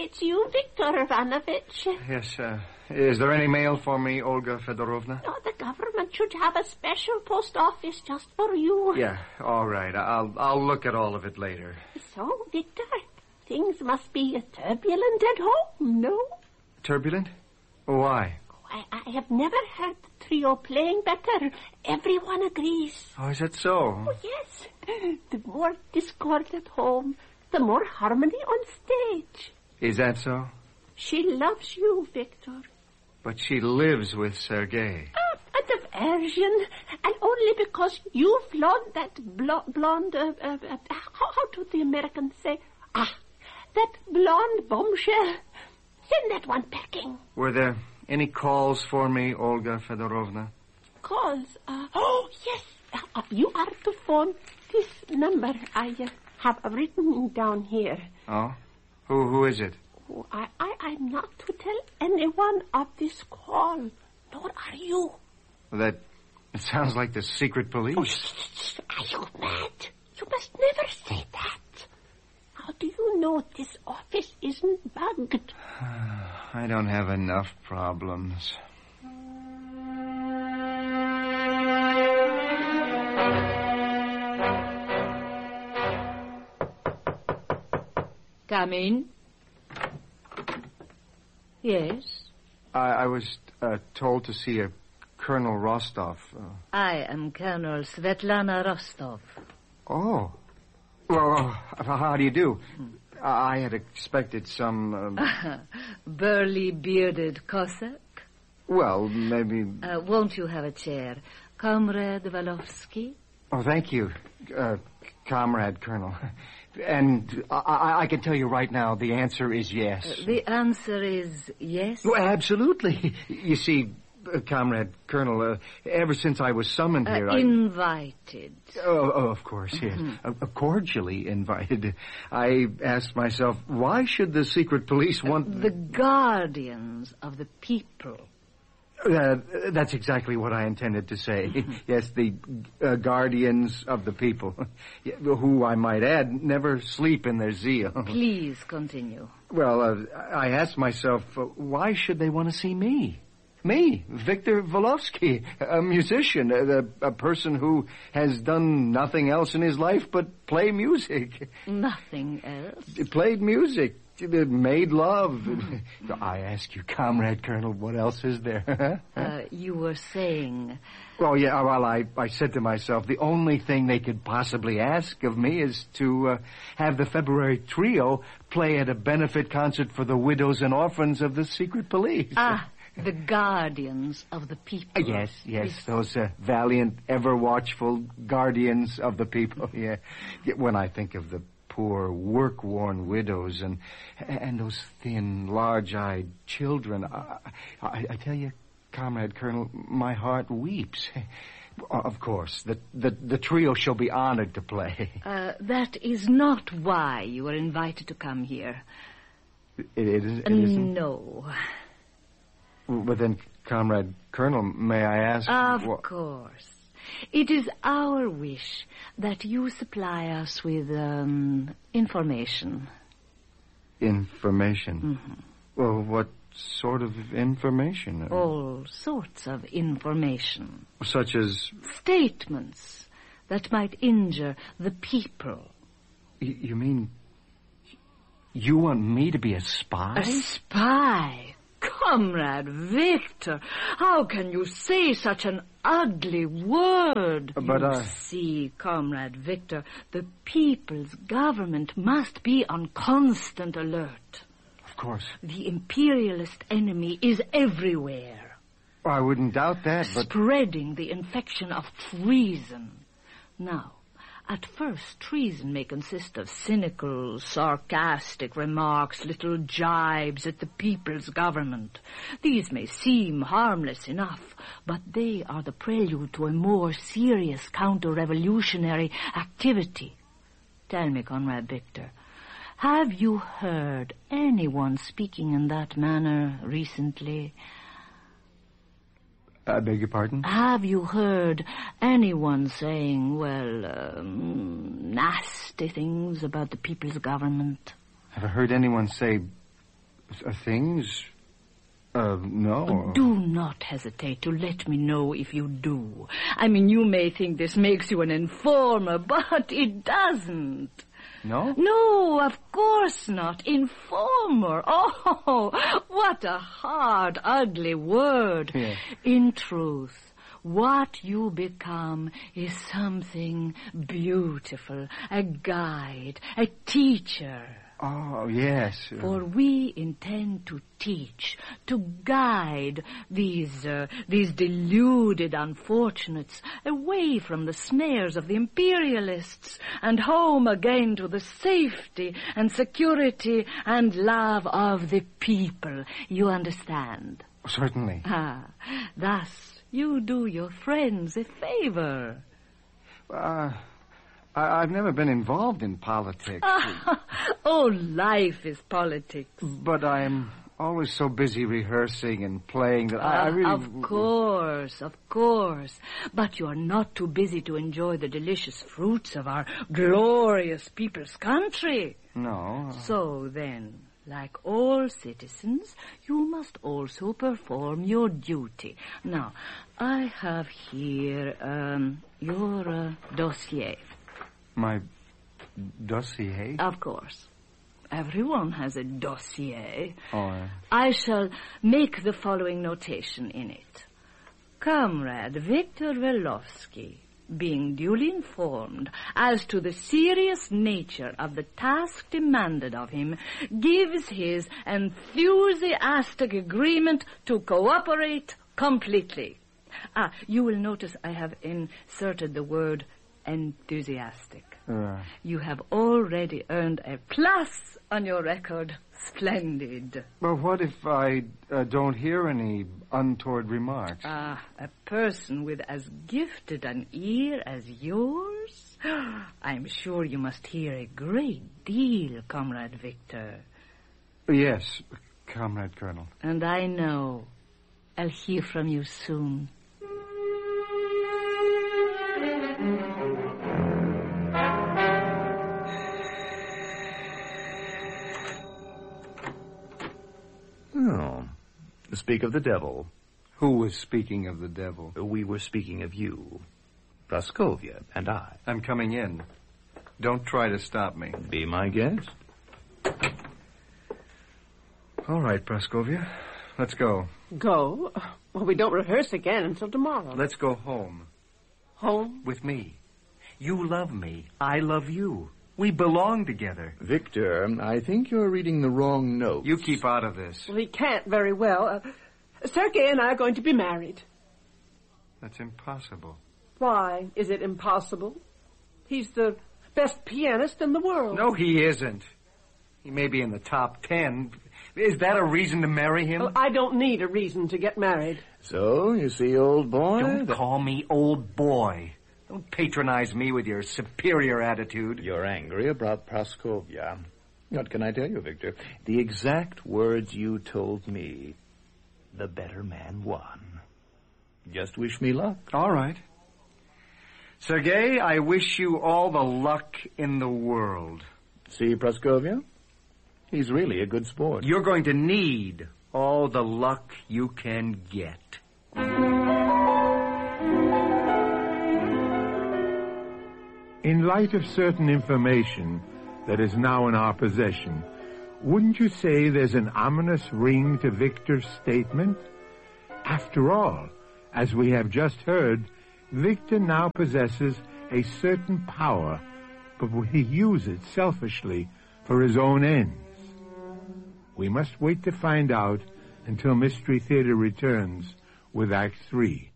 it's you, Viktor Ivanovich. Yes, is there any mail for me, Olga Fedorovna? No, the government should have a special post office just for you. Yeah, all right. I'll look at all of it later. So, Victor, things must be turbulent at home, no? Turbulent? Why? I have never heard the trio playing better. Everyone agrees. Oh, is that so? Oh, yes. The more discord at home, the more harmony on stage. Is that so? She loves you, Victor. But she lives with Sergei. A diversion. And only because you flaunt that blonde... how do the Americans say? That blonde bombshell. Send that one packing. Were there any calls for me, Olga Fedorovna? Calls? Oh, yes. You are to phone this number. I have written down here. Oh? Who is it? Oh, I'm not to tell anyone of this call. Nor are you. Well, it sounds like the secret police. Oh, shh. Are you mad? You must never say that. How do you know this office isn't bugged? I don't have enough problems. Come in. Yes? I was told to see a Colonel Rostov. I am Colonel Svetlana Rostov. Oh. Well, how do you do? I had expected some... Burly, bearded Cossack? Well, maybe... Won't you have a chair? Comrade Valovsky? Oh, thank you, Comrade Colonel. And I can tell you right now, the answer is yes. The answer is yes? Well, absolutely. You see, Comrade Colonel, ever since I was summoned here... Invited. Oh, of course, yes. Cordially invited. I asked myself, why should the secret police want... The guardians of the people. That's exactly what I intended to say. Yes, the guardians of the people, who, I might add, never sleep in their zeal. Please continue. Well, I asked myself, why should they want to see me? Me, Viktor Volovsky, a musician, a person who has done nothing else in his life but play music. Nothing else? Played music. Made love. I ask you, Comrade Colonel, what else is there? You were saying... Oh, yeah, well, I said to myself, the only thing they could possibly ask of me is to have the February trio play at a benefit concert for the widows and orphans of the secret police. The guardians of the people. Yes, those valiant, ever-watchful guardians of the people, yeah. When I think of the poor, work-worn widows and those thin, large-eyed children. I tell you, Comrade Colonel, my heart weeps. Of course, the trio shall be honored to play. That is not why you were invited to come here. It isn't? No. But then, Comrade Colonel, may I ask... Of course. It is our wish that you supply us with information. Information? Mm-hmm. Well, what sort of information? All sorts of information. Such as? Statements that might injure the people. You mean you want me to be a spy? A spy? Comrade Victor, how can you say such an ugly word? But you see, Comrade Victor, the people's government must be on constant alert. Of course. The imperialist enemy is everywhere. I wouldn't doubt that, but... Spreading the infection of treason. Now, at first, treason may consist of cynical, sarcastic remarks, little jibes at the people's government. These may seem harmless enough, but they are the prelude to a more serious counter-revolutionary activity. Tell me, Comrade Victor, have you heard anyone speaking in that manner recently? I beg your pardon? Have you heard anyone saying, nasty things about the people's government? Have I heard anyone say Things? No. Do not hesitate to let me know if you do. I mean, you may think this makes you an informer, but it doesn't. No? No, of course not. Informer. Oh, what a hard, ugly word. Yeah. In truth, what you become is something beautiful, a guide, a teacher. Oh, yes. For we intend to teach, to guide these deluded unfortunates away from the snares of the imperialists and home again to the safety and security and love of the people. You understand? Certainly. Thus you do your friends a favor. I've never been involved in politics. Oh, life is politics. But I'm always so busy rehearsing and playing that I really... Of course. But you're not too busy to enjoy the delicious fruits of our glorious people's country. No. So then, like all citizens, you must also perform your duty. Now, I have here your dossier. My dossier? Of course. Everyone has a dossier. Oh, I shall make the following notation in it. Comrade Victor Velovsky, being duly informed as to the serious nature of the task demanded of him, gives his enthusiastic agreement to cooperate completely. You will notice I have inserted the word enthusiastic. You have already earned a plus on your record. Splendid. Well, what if I don't hear any untoward remarks? A person with as gifted an ear as yours? I'm sure you must hear a great deal, Comrade Victor. Yes, Comrade Colonel. And I know I'll hear from you soon. Speak of the devil. Who was speaking of the devil? We were speaking of you, Praskovia, and I. I'm coming in. Don't try to stop me. Be my guest. All right, Praskovia. Let's go. Go? Well, we don't rehearse again until tomorrow. Let's go home. Home? With me. You love me. I love you. We belong together. Victor, I think you're reading the wrong note. You keep out of this. Well, he can't very well. Sergei and I are going to be married. That's impossible. Why is it impossible? He's the best pianist in the world. No, he isn't. He may be in the top 10. Is that a reason to marry him? Well, I don't need a reason to get married. So, you see, old boy... Don't call me old boy. Don't patronize me with your superior attitude. You're angry about Praskovia. What can I tell you, Victor? The exact words you told me. The better man won. Just wish me luck. All right. Sergei, I wish you all the luck in the world. See, Praskovia? He's really a good sport. You're going to need all the luck you can get. In light of certain information that is now in our possession, wouldn't you say there's an ominous ring to Victor's statement? After all, as we have just heard, Victor now possesses a certain power, but will he use it selfishly for his own ends? We must wait to find out until Mystery Theater returns with Act 3.